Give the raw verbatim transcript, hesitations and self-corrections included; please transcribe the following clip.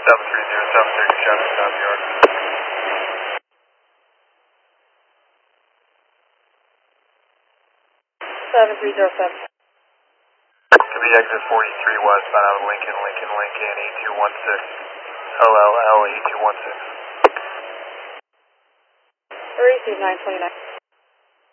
seven three zero seven thirty seven, South New York. seven three zero seven. Could be exit forty-three westbound out of Lincoln, Lincoln, Lincoln, E two one six. L L L E two one six. Receive nine twenty-nine.